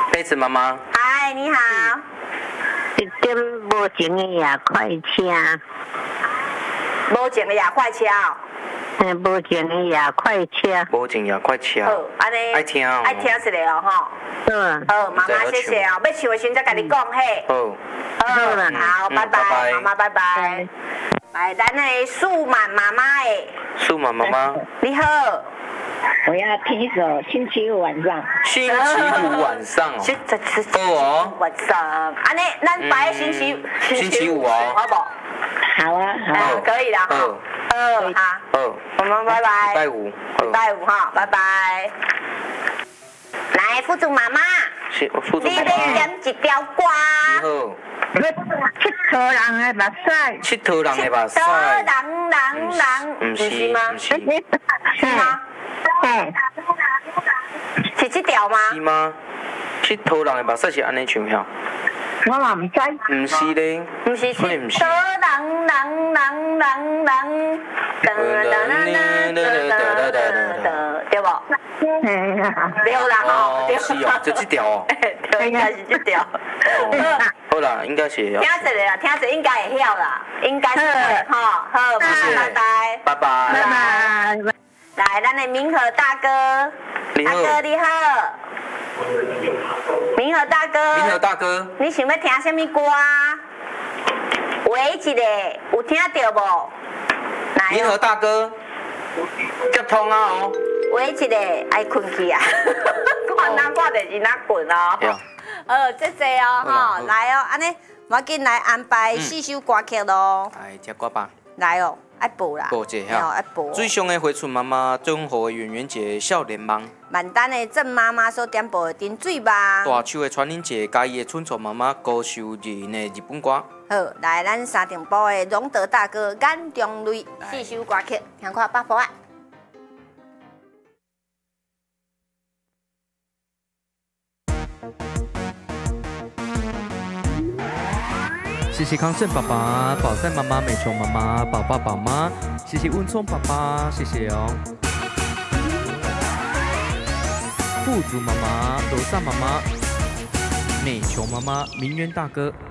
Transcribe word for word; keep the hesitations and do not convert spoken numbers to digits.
杯子妈妈。 嗨，你好。 一点无情的夜快车。 无情的夜快车哦。 嗯，无情的夜快车。 无情夜快车。 好，安尼。 爱听哦。 爱听一个哦，吼。 嗯。 好，妈妈谢谢哦。要唱的时阵再甲你讲嘿。 好。 好啦，好，拜拜，妈妈拜拜。来，咱的素满妈妈诶。 素满妈妈。 你好。 我要听一首星期五晚上。 星期五晚上哦。 星这这哦。 晚上，安尼咱摆星期星期五哦， 好不？ 好啊，好。 可以啦，哈。好，好。 好。 我们拜拜。 礼拜五。 礼拜五哈，拜拜。来，副主妈妈。 是，副主妈妈。 你要点一条歌。 你好。 佚佗人的目屎。 佚佗人的目屎。 佚佗人人人， 不是吗？不是。 是吗？ 嘿。 是这条吗？ 是吗？佚佗人的目屎是安尼唱遐？ 我嘛唔知。 唔是咧。 唔是是。佗人人人人人，噔噔噔噔噔噔噔，对不？对啦吼，对。 是哦，就这条哦。 对，应该是这条。 好啦，应该是。听一个啦，听一个应该会晓啦，应该是会吼。好，拜拜。 拜拜。 拜拜。 来，咱的明和大哥。大哥你好。明和大哥。 明和大哥。 你想要听什么歌啊？喂一个，有听到无？ 明和大哥。接通啊哦。 喂一个，爱困去啊。看哪看电视哪困哦。呃，这这哦吼，来哦，安尼，我紧来安排四首歌曲咯。 来，听歌吧。 来哦，爱播啦。 播一下。 爱播。 最上的回春妈妈，最红的圆圆姐笑脸梦。 万丹的郑妈妈所点播的丁水梦。 大树的传人姐，嘉义的春草妈妈，高秀人的日本歌。 好，来咱三重播的荣德大哥眼中泪，四首歌曲，听看八婆啊。 谢谢康胜爸爸、宝赛妈妈、美琼妈妈、宝爸宝妈，谢谢温聪爸爸，谢谢哦。富足妈妈、罗萨妈妈、美琼妈妈、名媛大哥。